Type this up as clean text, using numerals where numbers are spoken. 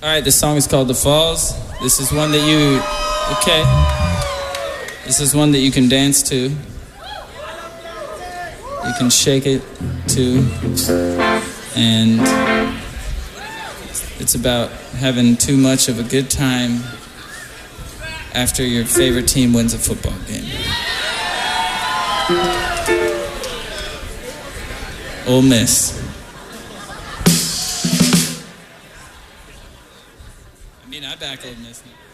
All right, this song is called The Falls. This is one that you, okay. This is one that you can dance to. You can shake it to. And it's about having too much of a good time after your favorite team wins a football game. Ole Miss. I back Ole Miss.